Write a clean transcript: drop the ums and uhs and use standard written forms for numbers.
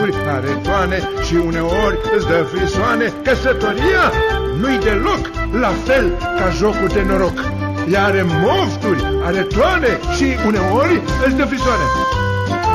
are toane și uneori îți dă frisoane. Căsătoria nu-i deloc la fel ca jocul de noroc. Ea are mofturi, are toane și uneori îți dă frisoane.